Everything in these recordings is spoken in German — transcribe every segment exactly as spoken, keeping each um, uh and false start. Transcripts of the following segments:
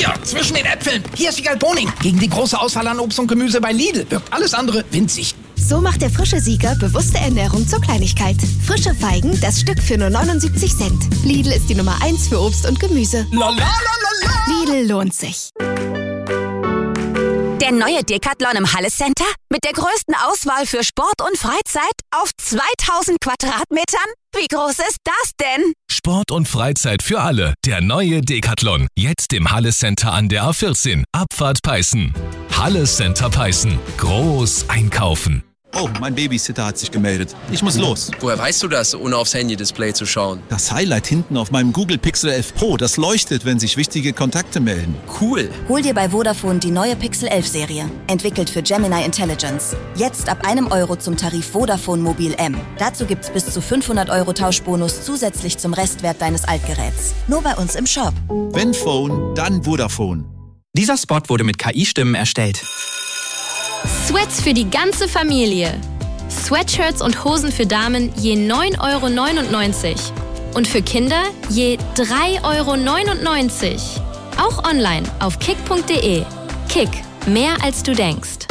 Hier, zwischen den Äpfeln. Hier ist Wiegald Boning. Gegen die große Auswahl an Obst und Gemüse bei Lidl wirkt alles andere winzig. So macht der frische Sieger bewusste Ernährung zur Kleinigkeit. Frische Feigen, das Stück für nur neunundsiebzig Cent. Lidl ist die Nummer eins für Obst und Gemüse. La, la, la, la, la. Lidl lohnt sich. Der neue Decathlon im Halle Center mit der größten Auswahl für Sport und Freizeit auf zweitausend Quadratmetern? Wie groß ist das denn? Sport und Freizeit für alle. Der neue Decathlon. Jetzt im Halle Center an der A vierzehn. Abfahrt Peißen. Halle Center Peißen. Groß einkaufen. Oh, mein Babysitter hat sich gemeldet. Ich muss los. Woher weißt du das, ohne aufs Handy-Display zu schauen? Das Highlight hinten auf meinem Google Pixel elf Pro, das leuchtet, wenn sich wichtige Kontakte melden. Cool. Hol dir bei Vodafone die neue Pixel elf Serie. Entwickelt für Gemini Intelligence. Jetzt ab einem Euro zum Tarif Vodafone Mobil M. Dazu gibt's bis zu fünfhundert Euro Tauschbonus zusätzlich zum Restwert deines Altgeräts. Nur bei uns im Shop. Wenn Phone, dann Vodafone. Dieser Spot wurde mit K I-Stimmen erstellt. Sweats für die ganze Familie. Sweatshirts und Hosen für Damen je neun Euro neunundneunzig. Und für Kinder je drei Euro neunundneunzig. Auch online auf kick punkt de. Kick, mehr als du denkst.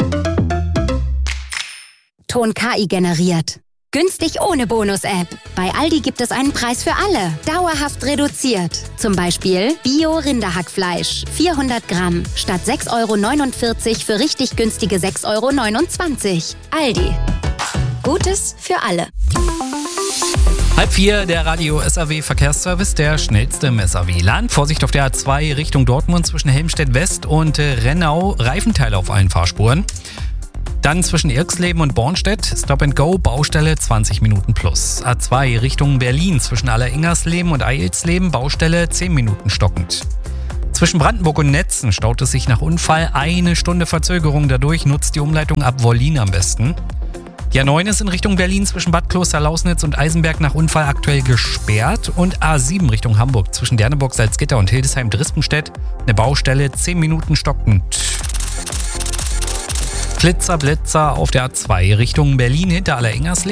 Ton K I generiert. Günstig ohne Bonus-App. Bei Aldi gibt es einen Preis für alle. Dauerhaft reduziert. Zum Beispiel Bio-Rinderhackfleisch. vierhundert Gramm. Statt sechs Euro neunundvierzig für richtig günstige sechs Euro neunundzwanzig. Aldi. Gutes für alle. Halb vier, der Radio S A W Verkehrsservice, der schnellste im S A W-Land. Vorsicht auf der A zwei Richtung Dortmund zwischen Helmstedt West und Rennau. Reifenteile auf allen Fahrspuren. Dann zwischen Irxleben und Bornstedt, Stop and Go, Baustelle zwanzig Minuten plus. A zwei Richtung Berlin zwischen Alleringersleben und Eilsleben, Baustelle zehn Minuten stockend. Zwischen Brandenburg und Netzen staut es sich nach Unfall, eine Stunde Verzögerung. Dadurch nutzt die Umleitung ab Wollin am besten. Die A neun ist in Richtung Berlin zwischen Bad Kloster, Lausnitz und Eisenberg nach Unfall aktuell gesperrt. Und A sieben Richtung Hamburg zwischen Derneburg, Salzgitter und Hildesheim-Drispenstedt, eine Baustelle zehn Minuten stockend. Flitzer, Blitzer auf der A zwei Richtung Berlin hinter Alleringersleben.